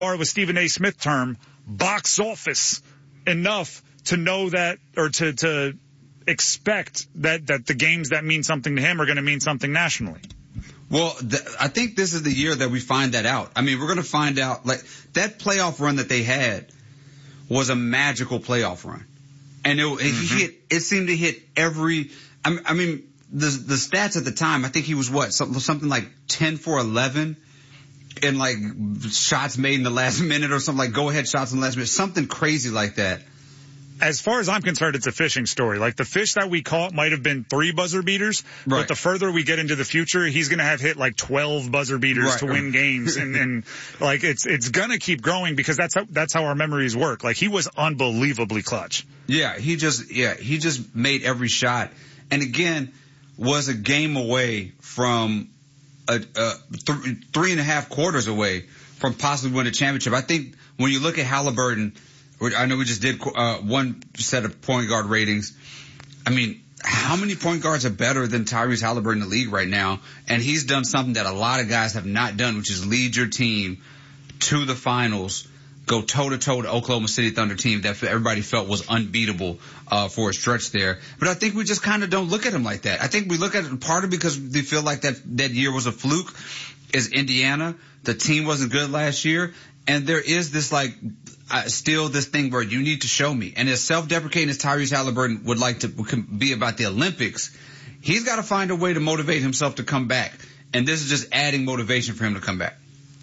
or with Stephen A. Smith term, box office enough to know that, or to expect that the games that mean something to him are going to mean something nationally. Well, I think this is the year that we find that out. I mean, we're going to find out, like, that playoff run that they had was a magical playoff run. And it seemed to hit every, I mean, the stats at the time, I think he was something like 10 for 11 in like shots made in the last minute or something, like go ahead shots in the last minute, something crazy like that. As far as I'm concerned, it's a fishing story. Like, the fish that we caught might have been 3 buzzer beaters, right. But the further we get into the future, he's going to have hit like 12 buzzer beaters to win games. And like, it's going to keep growing because that's how our memories work. Like, he was unbelievably clutch. Yeah, he just made every shot. And again, was a game away from 3.5 quarters away from possibly winning a championship. I think when you look at Halliburton, I know we just did one set of point guard ratings. I mean, how many point guards are better than Tyrese Halliburton in the league right now? And he's done something that a lot of guys have not done, which is lead your team to the finals, go toe-to-toe to Oklahoma City Thunder team that everybody felt was unbeatable for a stretch there. But I think we just kind of don't look at him like that. I think we look at it part of because they feel like that year was a fluke is Indiana. The team wasn't good last year. And there is this like still this thing where you need to show me. And as self-deprecating as Tyrese Halliburton would like to be about the Olympics, he's got to find a way to motivate himself to come back. And this is just adding motivation for him to come back.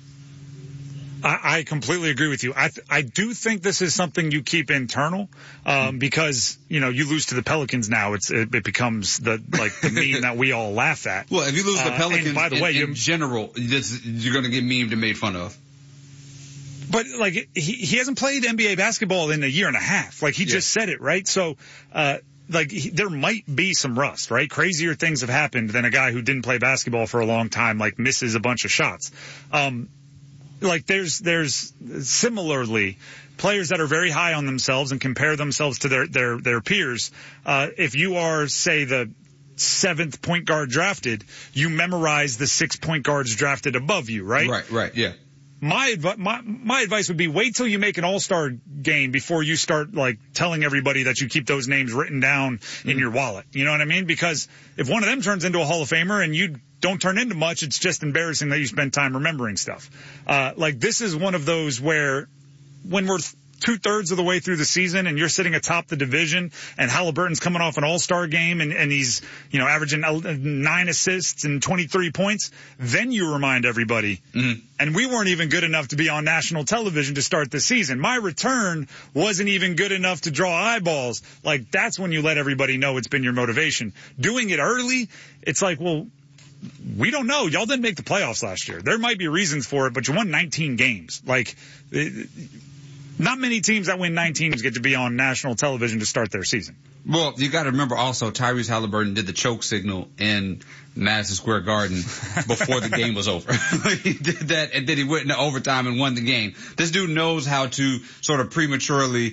I completely agree with you. I do think this is something you keep internal, because, you know, you lose to the Pelicans now. It becomes the meme that we all laugh at. Well, if you lose the Pelicans, by the way, in general, you're going to get memed and made fun of. But, like, he hasn't played NBA basketball in a year and a half. Like, he just said it, right? So, there might be some rust, right? Crazier things have happened than a guy who didn't play basketball for a long time, like, misses a bunch of shots. Like, there's similarly players that are very high on themselves and compare themselves to their peers. If you are, say, the 7th point guard drafted, you memorize the 6 point guards drafted above you, right? Right, yeah. My advice would be wait till you make an all-star game before you start, like, telling everybody that you keep those names written down in your wallet. You know what I mean? Because if one of them turns into a Hall of Famer and you don't turn into much, it's just embarrassing that you spend time remembering stuff. Like, this is one of those where when we're 2/3 of the way through the season and you're sitting atop the division and Halliburton's coming off an all-star game and he's, you know, averaging 9 assists and 23 points, then you remind everybody. Mm-hmm. And we weren't even good enough to be on national television to start the season. My return wasn't even good enough to draw eyeballs. Like, that's when you let everybody know it's been your motivation. Doing it early, it's like, well, we don't know. Y'all didn't make the playoffs last year. There might be reasons for it, but you won 19 games. Like, not many teams that win 19 games get to be on national television to start their season. Well, you got to remember also Tyrese Halliburton did the choke signal in Madison Square Garden before the game was over. He did that, and then he went into overtime and won the game. This dude knows how to sort of prematurely,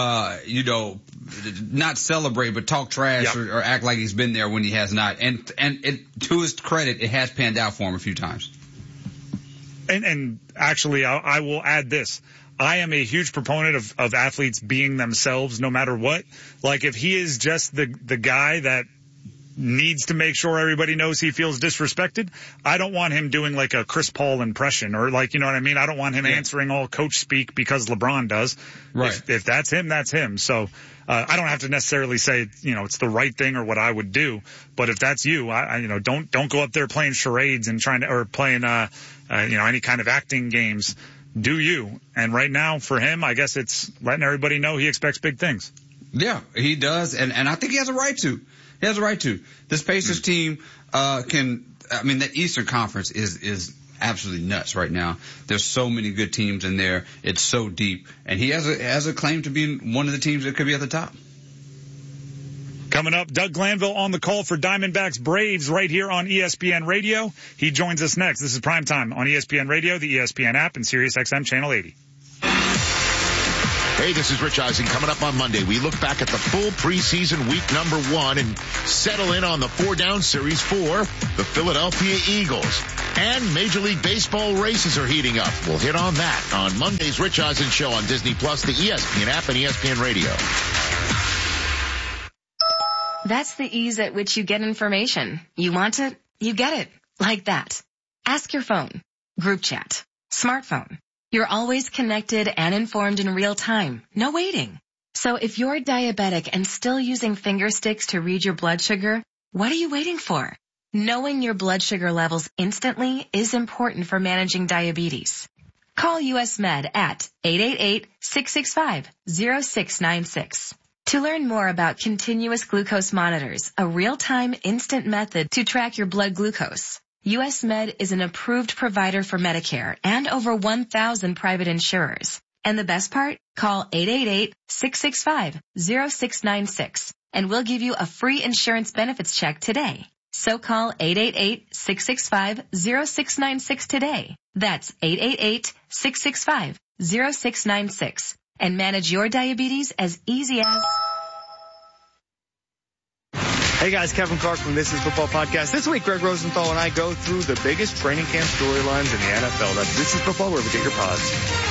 not celebrate, but talk trash or act like he's been there when he has not. And to his credit, it has panned out for him a few times. And actually, I will add this. I am a huge proponent of athletes being themselves no matter what. Like, if he is just the guy that needs to make sure everybody knows he feels disrespected, I don't want him doing like a Chris Paul impression or, like, you know what I mean? I don't want him answering all coach speak because LeBron does. Right. If that's him, that's him. So I don't have to necessarily say, you know, it's the right thing or what I would do. But if that's you, don't go up there playing charades and playing any kind of acting games. Do you? And right now, for him, I guess it's letting everybody know he expects big things. Yeah, he does. And I think he has a right to. He has a right to. This Pacers team the Eastern Conference is absolutely nuts right now. There's so many good teams in there. It's so deep. And he has a claim to be one of the teams that could be at the top. Coming up, Doug Glanville on the call for Diamondbacks Braves right here on ESPN Radio. He joins us next. This is Primetime on ESPN Radio, the ESPN app, and SiriusXM Channel 80. Hey, this is Rich Eisen. Coming up on Monday, we look back at the full preseason week number 1 and settle in on the 4-down series for the Philadelphia Eagles. And Major League Baseball races are heating up. We'll hit on that on Monday's Rich Eisen Show on Disney Plus, the ESPN app, and ESPN Radio. That's the ease at which you get information. You want it, you get it. Like that. Ask your phone. Group chat. Smartphone. You're always connected and informed in real time. No waiting. So if you're diabetic and still using finger sticks to read your blood sugar, what are you waiting for? Knowing your blood sugar levels instantly is important for managing diabetes. Call US Med at 888-665-0696. To learn more about continuous glucose monitors, a real-time instant method to track your blood glucose. US Med is an approved provider for Medicare and over 1,000 private insurers. And the best part? Call 888-665-0696 and we'll give you a free insurance benefits check today. So call 888-665-0696 today. That's 888-665-0696 and manage your diabetes as easy as... Hey guys, Kevin Clark from This Is Football Podcast. This week, Greg Rosenthal and I go through the biggest training camp storylines in the NFL. That's This Is Football, wherever you get your pods.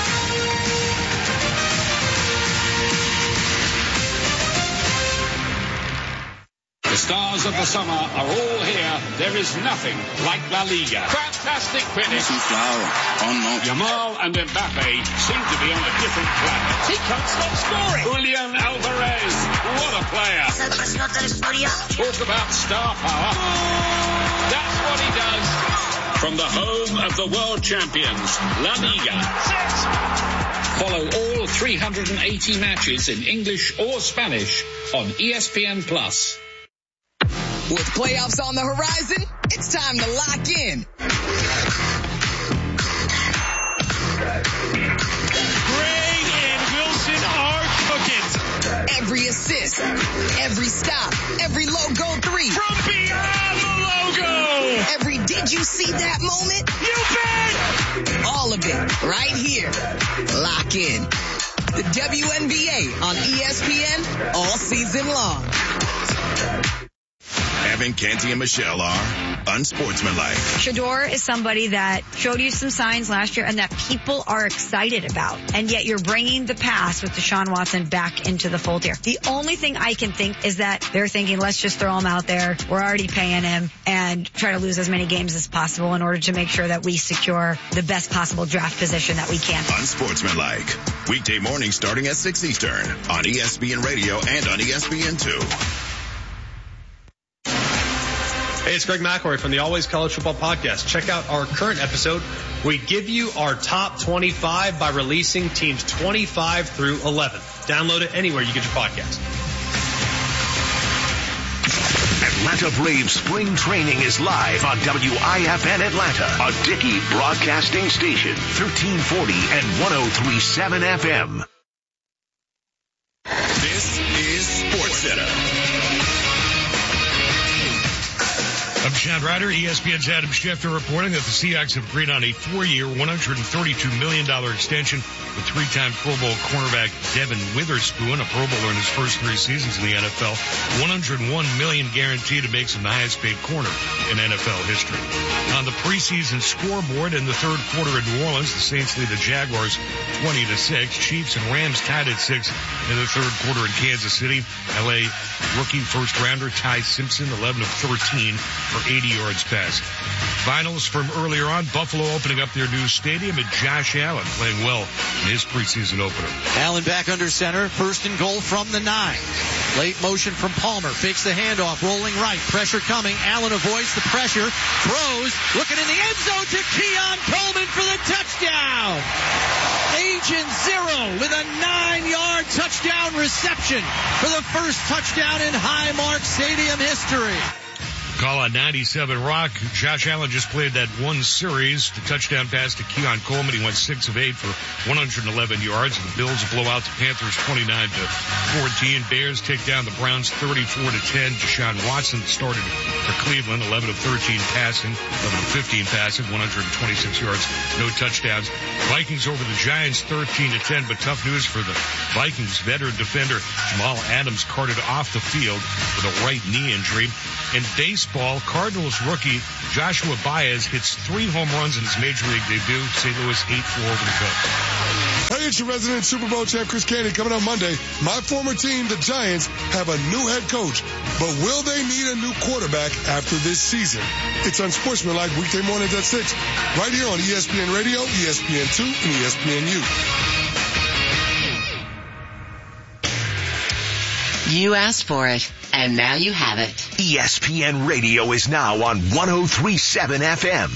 The stars of the summer are all here. There is nothing like La Liga. Fantastic finish. Yamal and Mbappe seem to be on a different planet. He can't stop scoring. Julian Alvarez, what a player. Talk about star power. That's what he does. From the home of the world champions, La Liga. Follow all 380 matches in English or Spanish on ESPN+. With playoffs on the horizon, it's time to lock in. Gray and Wilson are cooking. Every assist, every stop, every logo three. From beyond the logo. Every did you see that moment? You bet. All of it right here. Lock in. The WNBA on ESPN all season long. Evan, Canty, and Michelle are unsportsmanlike. Shedeur is somebody that showed you some signs last year and that people are excited about. And yet you're bringing the past with Deshaun Watson back into the fold here. The only thing I can think is that they're thinking, let's just throw him out there. We're already paying him and try to lose as many games as possible in order to make sure that we secure the best possible draft position that we can. Unsportsmanlike. Weekday mornings starting at 6 Eastern on ESPN Radio and on ESPN2. Hey, it's Greg McElroy from the Always College Football Podcast. Check out our current episode. We give you our top 25 by releasing teams 25 through 11. Download it anywhere you get your podcast. Atlanta Braves spring training is live on WIFN Atlanta, a Dickey broadcasting station, 1340 and 103.7 FM. This is SportsCenter. I'm Chad Ryder. ESPN's Adam Schefter reporting that the Seahawks have agreed on a 4-year, $132 million extension with three-time Pro Bowl cornerback Devin Witherspoon, a Pro Bowler in his first 3 seasons in the NFL. $101 million guaranteed to makes him the highest-paid corner in NFL history. On the preseason scoreboard in the third quarter in New Orleans, the Saints lead the Jaguars 20-6. Chiefs and Rams tied at 6 in the third quarter in Kansas City. LA rookie first-rounder Ty Simpson, 11 of 13 for 80 yards passing. Finals from earlier on, Buffalo opening up their new stadium and Josh Allen playing well in his preseason opener. Allen back under center, first and goal from the 9. Late motion from Palmer, fakes the handoff, rolling right, pressure coming. Allen avoids the pressure, throws, looking in the end zone to Keon Coleman for the touchdown. Agent Zero with a 9-yard touchdown reception for the first touchdown in Highmark Stadium history. Call on 97 Rock. Josh Allen just played that one series. The touchdown pass to Keon Coleman. He went 6 of 8 for 111 yards. The Bills blow out the Panthers 29-14. Bears take down the Browns 34-10. Deshaun Watson started for Cleveland, 11 of 13 passing, 11 of 15 passing, 126 yards, no touchdowns. Vikings over the Giants 13-10, but tough news for the Vikings. Veteran defender Jamal Adams carted off the field with a right knee injury. In baseball, Cardinals rookie Joshua Baez hits 3 home runs in his major league debut. St. Louis 8-4 over the Cubs. Hey, it's your resident Super Bowl champ, Chris Candy, coming on Monday. My former team, the Giants, have a new head coach, but will they need a new quarterback after this season? It's Unsportsmanlike weekday mornings at 6, right here on ESPN Radio, ESPN2, and ESPNU. You asked for it, and now you have it. ESPN Radio is now on 103.7 FM.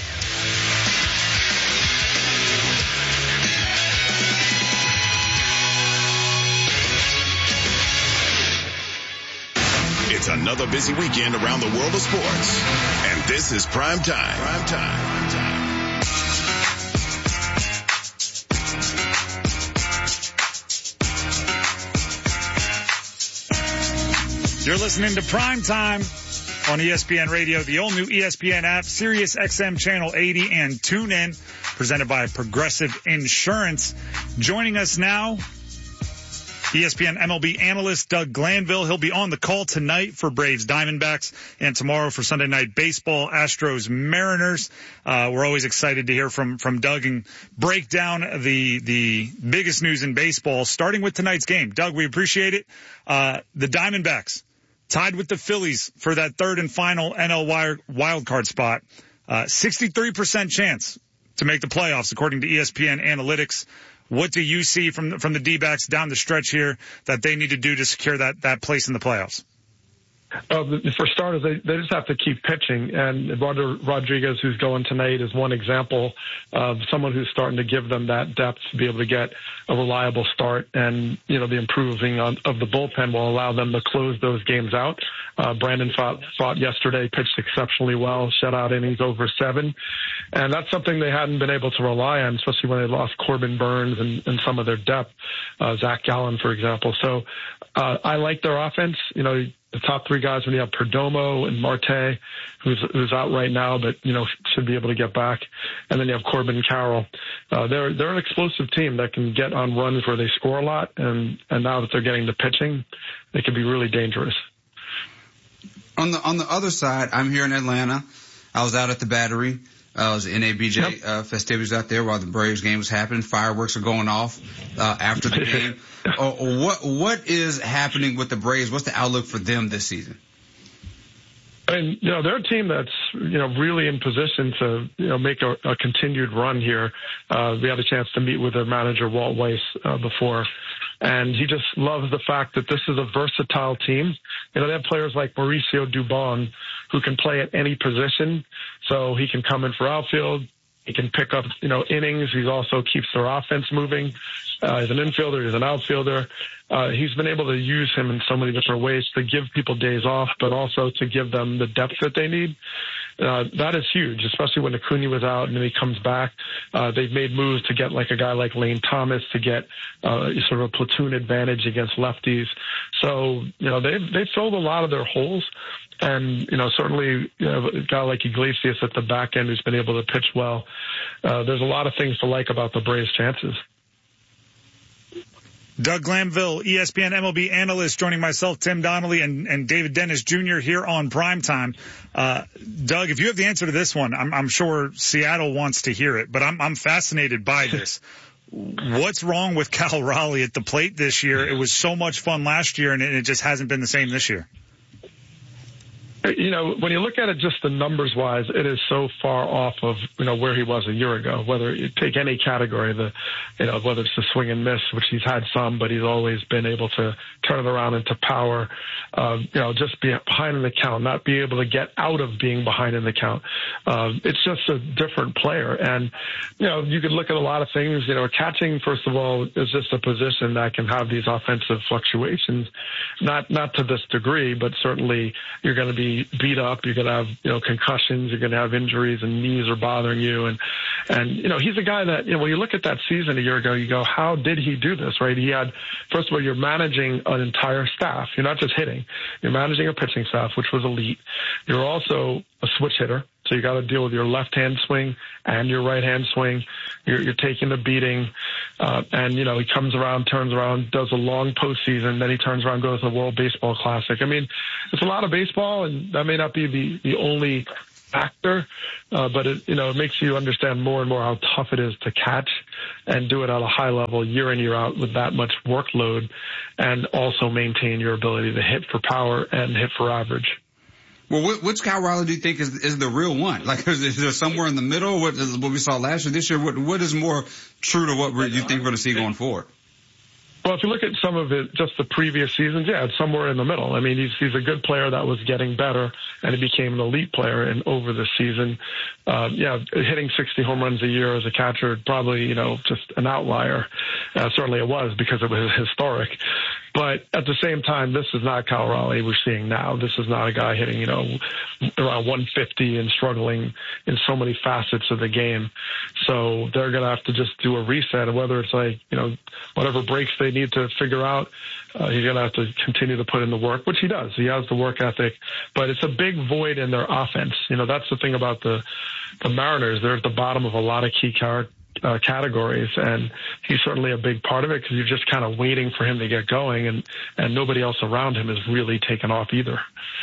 It's another busy weekend around the world of sports. And this is Prime Time. Prime Time. You're listening to Prime Time on ESPN Radio, the all-new ESPN app, Sirius XM Channel 80, and TuneIn, presented by Progressive Insurance. Joining us now, ESPN MLB analyst Doug Glanville. He'll be on the call tonight for Braves Diamondbacks and tomorrow for Sunday Night Baseball, Astros Mariners. We're always excited to hear from Doug and break down the biggest news in baseball, starting with tonight's game. Doug, we appreciate it. The Diamondbacks tied with the Phillies for that third and final NL wildcard spot. 63% chance to make the playoffs, according to ESPN Analytics. What do you see from the D-backs down the stretch here that they need to do to secure that place in the playoffs? For starters, they just have to keep pitching. And Eduardo Rodriguez, who's going tonight, is one example of someone who's starting to give them that depth to be able to get a reliable start. And, the improving of the bullpen will allow them to close those games out. Brandon fought yesterday, pitched exceptionally well, shutout innings over 7. And that's something they hadn't been able to rely on, especially when they lost Corbin Burns and some of their depth, Zach Gallen, for example. So I like their offense. The top 3 guys, when you have Perdomo and Marte, who's out right now, but, should be able to get back. And then you have Corbin Carroll. They're an explosive team that can get on runs where they score a lot. And now that they're getting the pitching, they can be really dangerous. On the other side, I'm here in Atlanta. I was out at the Battery. I was NABJ festivities out there while the Braves game was happening. Fireworks are going off after the game. What is happening with the Braves? What's the outlook for them this season? And, they're a team that's, really in position to, make a continued run here. We had a chance to meet with their manager, Walt Weiss, before. And he just loves the fact that this is a versatile team. They have players like Mauricio Dubon who can play at any position. So he can come in for outfield. He can pick up, innings. He also keeps their offense moving. He's an infielder. He's an outfielder. He's been able to use him in so many different ways to give people days off, but also to give them the depth that they need. That is huge, especially when Acuna was out and then he comes back. They've made moves to get like a guy like Lane Thomas to get sort of a platoon advantage against lefties. So, they've filled a lot of their holes. And, certainly a guy like Iglesias at the back end who's been able to pitch well. There's a lot of things to like about the Braves' chances. Doug Glanville, ESPN MLB analyst, joining myself, Tim Donnelly, and David Dennis Jr. here on Primetime. Doug, if you have the answer to this one, I'm sure Seattle wants to hear it, but I'm fascinated by this. What's wrong with Cal Raleigh at the plate this year? It was so much fun last year, and it just hasn't been the same this year. When you look at it just the numbers wise, it is so far off of, where he was a year ago, whether you take any category, whether it's the swing and miss, which he's had some, but he's always been able to turn it around into power, just be behind in the count, not be able to get out of being behind in the count. It's just a different player. And, you could look at a lot of things, catching, first of all, is just a position that can have these offensive fluctuations, not to this degree, but certainly you're going to be be beat up. You're going to have, concussions. You're going to have injuries and knees are bothering you. And he's a guy that, when you look at that season a year ago, you go, how did he do this, right? He had, first of all, you're managing an entire staff. You're not just hitting. You're managing a pitching staff, which was elite. You're also a switch hitter. So you got to deal with your left-hand swing and your right-hand swing. You're taking the beating. And he comes around, turns around, does a long postseason. Then he turns around, goes to the World Baseball Classic. I mean, it's a lot of baseball, and that may not be the only factor. But it makes you understand more and more how tough it is to catch and do it at a high level year in, year out with that much workload, and also maintain your ability to hit for power and hit for average. Well, which Cal Raleigh do you think is the real one? Like, is there somewhere in the middle? What we saw last year, this year? What is more true to what you think we're going to see going forward? Well, if you look at some of it, just the previous seasons, yeah, it's somewhere in the middle. I mean, he's a good player that was getting better, and he became an elite player. And over the season, hitting 60 home runs a year as a catcher, probably, just an outlier. Certainly it was, because it was historic. But at the same time, this is not Cal Raleigh we're seeing now. This is not a guy hitting, around 150 and struggling in so many facets of the game. So they're going to have to just do a reset, and whether it's like, whatever breaks they need to figure out, he's going to have to continue to put in the work, which he does. He has the work ethic, but it's a big void in their offense. That's the thing about the Mariners. They're at the bottom of a lot of key categories, and he's certainly a big part of it, because you're just kind of waiting for him to get going, and nobody else around him is really taken off either.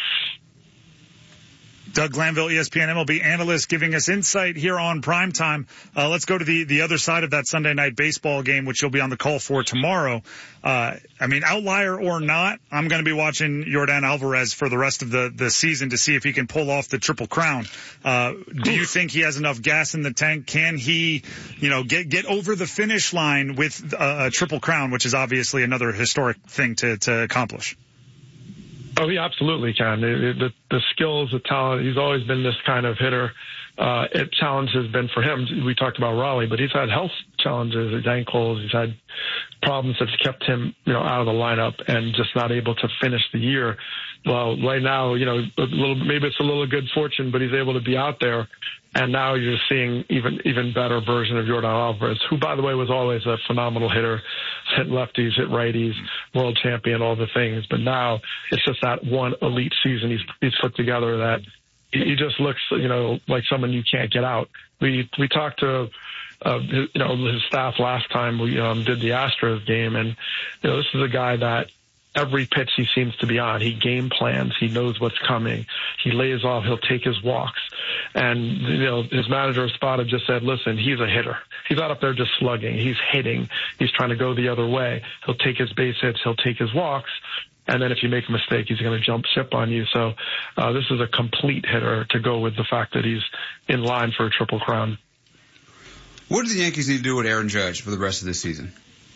Doug Glanville, ESPN MLB analyst, giving us insight here on Primetime. Let's go to the other side of that Sunday night baseball game, which you'll be on the call for tomorrow. Outlier or not, I'm going to be watching Yordan Alvarez for the rest of the season to see if he can pull off the Triple Crown. Do you think he has enough gas in the tank? Can he, get over the finish line with a Triple Crown, which is obviously another historic thing to accomplish? Oh, he absolutely can. The skills, the talent, he's always been this kind of hitter. Challenge has been for him. We talked about Raleigh, but he's had health challenges, his ankles. He's had problems that's kept him, out of the lineup and just not able to finish the year. Well, right now, maybe it's a little good fortune, but he's able to be out there. And now you're seeing even better version of Yordan Alvarez, who, by the way, was always a phenomenal hitter, hit lefties, hit righties, world champion, all the things. But now it's just that one elite season he's put together that he just looks, like someone you can't get out. We talked to his staff last time we did the Astros game, and this is a guy that every pitch he seems to be on, he game plans. He knows what's coming. He lays off. He'll take his walks. And, his manager, Espada, just said, listen, he's a hitter. He's not up there just slugging. He's hitting. He's trying to go the other way. He'll take his base hits. He'll take his walks. And then if you make a mistake, he's going to jump ship on you. So this is a complete hitter to go with the fact that he's in line for a Triple Crown. What do the Yankees need to do with Aaron Judge for the rest of this season?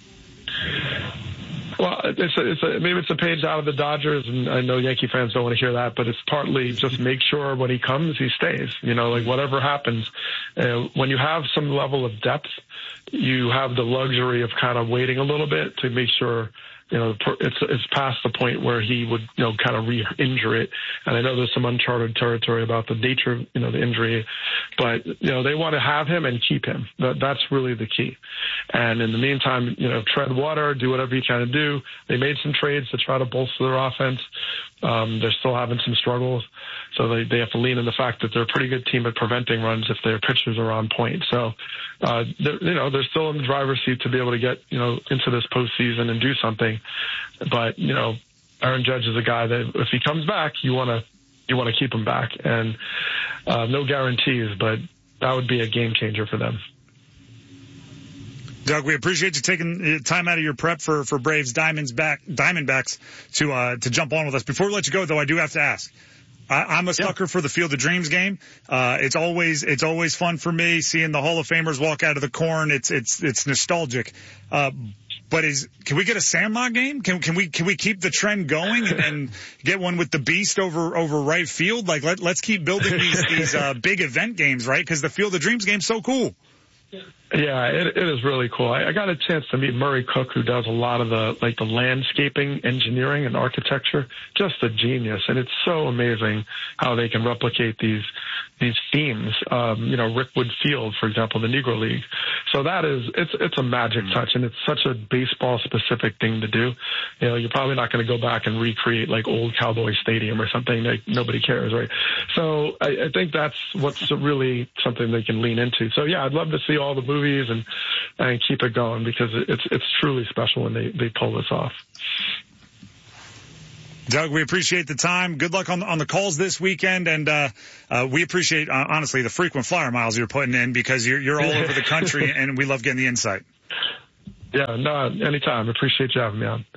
Well, maybe it's a page out of the Dodgers, and I know Yankee fans don't want to hear that, but it's partly just make sure when he comes, he stays. Whatever happens, when you have some level of depth, you have the luxury of kind of waiting a little bit to make sure it's past the point where he would, kind of re-injure it. And I know there's some uncharted territory about the nature of, the injury, but, they want to have him and keep him. That's really the key. And in the meantime, tread water, do whatever you can to do. They made some trades to try to bolster their offense. They're still having some struggles. So they have to lean on the fact that they're a pretty good team at preventing runs if their pitchers are on point. So, they're still in the driver's seat to be able to get, into this postseason and do something. But, Aaron Judge is a guy that if he comes back, you want to keep him back. And, no guarantees, but that would be a game changer for them. Doug, we appreciate you taking time out of your prep for Braves Diamondbacks to jump on with us. Before we let you go, though, I do have to ask. I'm a sucker for the Field of Dreams game. It's always fun for me seeing the Hall of Famers walk out of the corn. It's nostalgic. But can we get a Sandlot game? Can we keep the trend going and get one with the Beast over right field? Like let's keep building these big event games, right? Because the Field of Dreams game's so cool. Yeah, it is really cool. I got a chance to meet Murray Cook, who does a lot of the landscaping, engineering, and architecture. Just a genius, and it's so amazing how they can replicate these themes. Rickwood Field, for example, the Negro League. So it's a magic touch, and it's such a baseball specific thing to do. You're probably not going to go back and recreate like old Cowboy Stadium or something that nobody cares, right? So I think that's what's really something they can lean into. So yeah, I'd love to see all the movies and keep it going, because it's truly special when they pull this off. Doug, we appreciate the time. Good luck on the calls this weekend, and we appreciate honestly the frequent flyer miles you're putting in, because you're all over the country, and we love getting the insight. Yeah, no, anytime. Appreciate you having me on.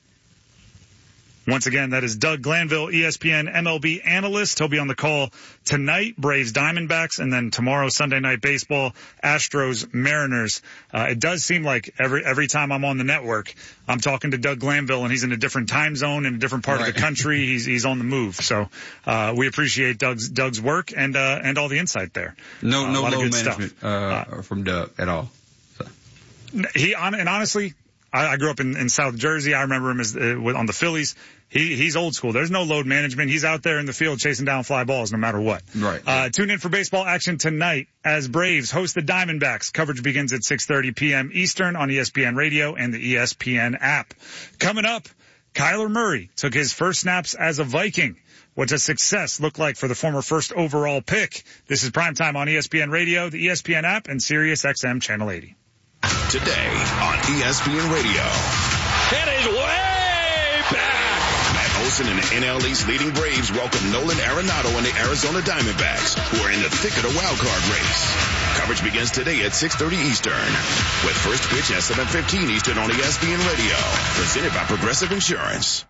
Once again, that is Doug Glanville, ESPN MLB analyst. He'll be on the call tonight, Braves Diamondbacks, and then tomorrow, Sunday Night Baseball, Astros Mariners. It does seem like every time I'm on the network, I'm talking to Doug Glanville, and he's in a different time zone in a different part of the country. He's on the move. So we appreciate Doug's work and all the insight there. No load management from Doug at all. So. And honestly, I grew up in South Jersey. I remember him as on the Phillies. He's old school. There's no load management. He's out there in the field chasing down fly balls no matter what. Right. Tune in for baseball action tonight as Braves host the Diamondbacks. Coverage begins at 6:30 p.m. Eastern on ESPN Radio and the ESPN app. Coming up, Kyler Murray took his first snaps as a Viking. What does success look like for the former first overall pick? This is Primetime on ESPN Radio, the ESPN app, and Sirius XM Channel 80. Today on ESPN Radio. It is way back. Matt Olson and the NL East leading Braves welcome Nolan Arenado and the Arizona Diamondbacks, who are in the thick of the wild card race. Coverage begins today at 6:30 Eastern, with first pitch at 7:15 Eastern on ESPN Radio. Presented by Progressive Insurance.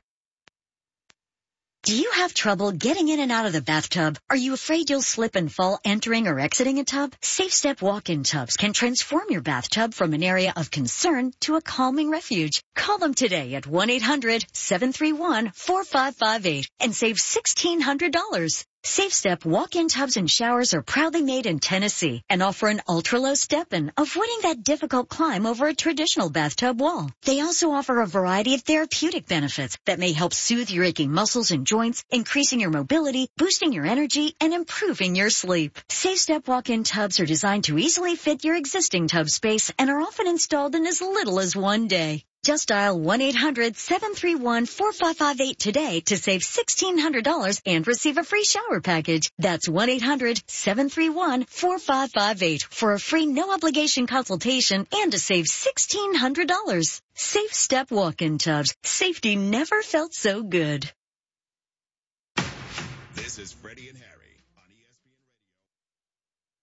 Do you have trouble getting in and out of the bathtub? Are you afraid you'll slip and fall entering or exiting a tub? Safe Step walk-in tubs can transform your bathtub from an area of concern to a calming refuge. Call them today at 1-800-731-4558 and save $1,600. Safe Step walk-in tubs and showers are proudly made in Tennessee and offer an ultra-low step-in, avoiding that difficult climb over a traditional bathtub wall. They also offer a variety of therapeutic benefits that may help soothe your aching muscles and joints, increasing your mobility, boosting your energy, and improving your sleep. Safe Step walk-in tubs are designed to easily fit your existing tub space and are often installed in as little as one day. Just dial 1-800-731-4558 today to save $1,600 and receive a free shower package. That's 1-800-731-4558 for a free no-obligation consultation and to save $1,600. Safe Step walk-in tubs. Safety never felt so good. This is Freddie and Harry.